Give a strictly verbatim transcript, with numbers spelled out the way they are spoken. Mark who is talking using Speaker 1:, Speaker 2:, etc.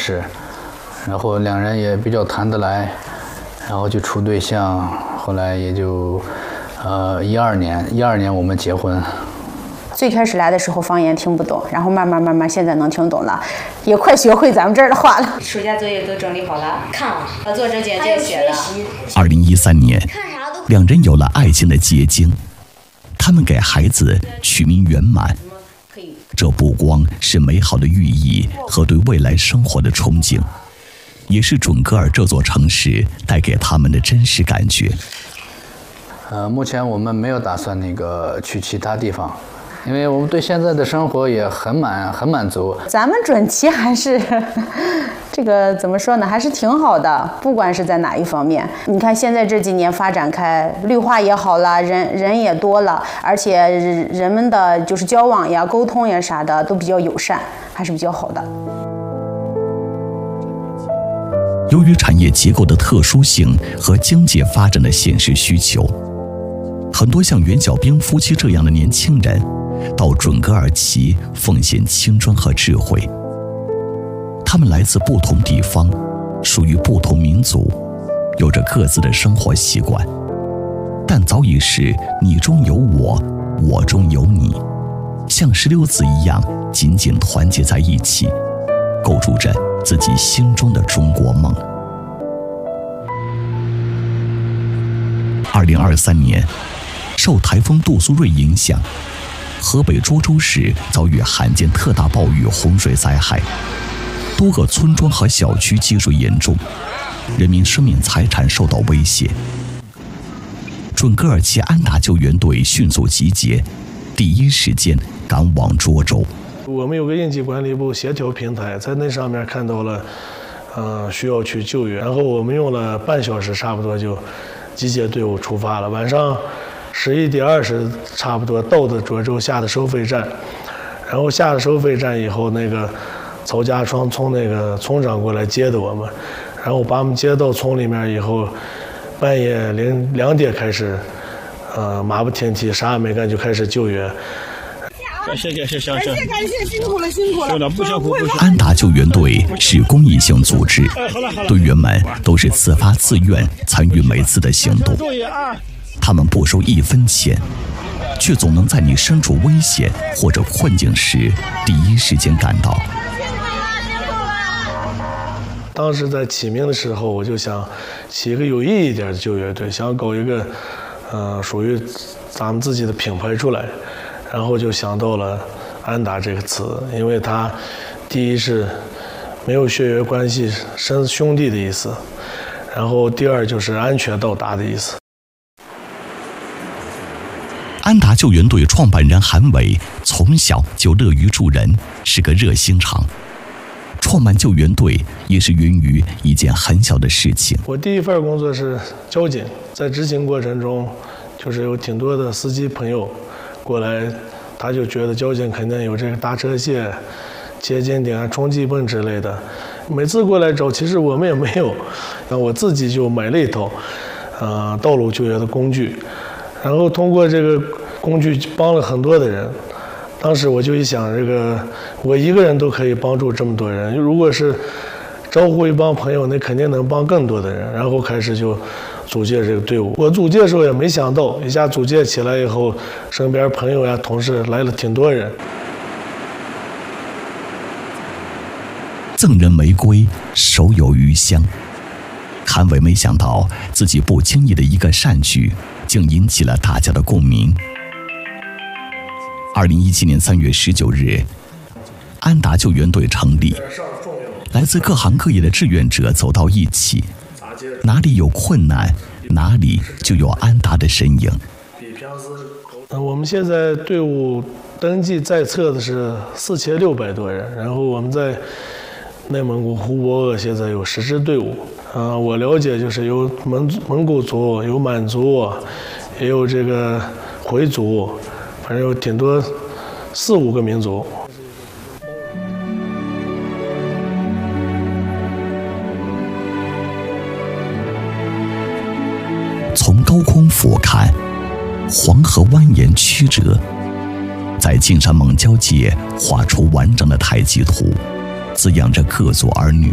Speaker 1: 识，然后两人也比较谈得来，然后就处对象，后来也就，呃，一二年，一二年我们结婚。
Speaker 2: 最开始来的时候方言听不懂，然后慢慢慢慢现在能听懂了，也快学会咱们这儿的话了。
Speaker 3: 暑假作业都整理好了，看了，作者简介写的。
Speaker 4: 二零一三年，两人有了爱情的结晶，他们给孩子取名圆满。这不光是美好的寓意和对未来生活的憧憬，也是准格尔这座城市带给他们的真实感觉。
Speaker 1: 呃，目前我们没有打算那个去其他地方。因为我们对现在的生活也很满很满足，
Speaker 2: 咱们准旗还是这个怎么说呢，还是挺好的，不管是在哪一方面。你看现在这几年发展开，绿化也好了，人人也多了，而且人们的就是交往呀、沟通呀啥的都比较友善，还是比较好的。
Speaker 4: 由于产业结构的特殊性和经济发展的现实需求，很多像袁小兵夫妻这样的年轻人到准格尔奇奉献青春和智慧。他们来自不同地方，属于不同民族，有着各自的生活习惯，但早已是你中有我，我中有你，像石榴籽一样紧紧团结在一起，构筑着自己心中的中国梦。二零二三年，受台风杜苏芮影响，河北涿州市遭遇罕见特大暴雨洪水灾害，多个村庄和小区积水严重，人民生命财产受到威胁。准格尔奇安达救援队迅速集结，第一时间赶往涿州。
Speaker 5: 我们有个应急管理部协调平台，在那上面看到了，呃，需要去救援，然后我们用了半小时，差不多就集结队伍出发了。晚上十一点二十，差不多到的涿州下的收费站，然后下了收费站以后，那个曹家庄从那个村长过来接的我们，然后把我们接到村里面以后，半夜零两点开始，呃，马不停蹄，啥也没干就开始救援。
Speaker 6: 谢谢谢谢感谢感谢辛苦了辛苦了，不辛苦不辛苦。
Speaker 4: 安达救援队是公益性组织，队员们都是自发自愿参与每次的行动，他们不收一分钱，却总能在你身处危险或者困境时第一时间赶到。
Speaker 5: 当时在起名的时候，我就想起一个有意义一点的救援队，想搞一个呃属于咱们自己的品牌出来，然后就想到了安达这个词，因为它第一是没有血缘关系，生兄弟的意思，然后第二就是安全到达的意思。
Speaker 4: 安达救援队创办人韩伟从小就乐于助人，是个热心肠。创办救援队也是源于一件很小的事情。
Speaker 5: 我第一份工作是交警，在执勤过程中，就是有挺多的司机朋友过来，他就觉得交警肯定有这个大车卸、接尖顶啊、冲击泵之类的。每次过来找，其实我们也没有，然后我自己就买了一套，呃，道路救援的工具，然后通过这个工具帮了很多的人。当时我就一想，这个我一个人都可以帮助这么多人，如果是招呼一帮朋友，那肯定能帮更多的人。然后开始就组建这个队伍。我组建的时候也没想到，一下组建起来以后，身边朋友呀、同事来了挺多人。
Speaker 4: 赠人玫瑰，手有余香。韩伟没想到自己不经意的一个善举，竟引起了大家的共鸣。二零一七年三月十九日，安达救援队成立，来自各行各业的志愿者走到一起，哪里有困难，哪里就有安达的身影。
Speaker 5: 我们现在队伍登记在册的是四千六百多人，然后我们在内蒙古呼和鄂现在有十支队伍。呃，我了解就是有蒙蒙古族，有满族，也有这个回族。反正有挺多，四五个民族。
Speaker 4: 从高空俯瞰，黄河蜿蜒曲折，在金山峁交界画出完整的太极图，滋养着各族儿女。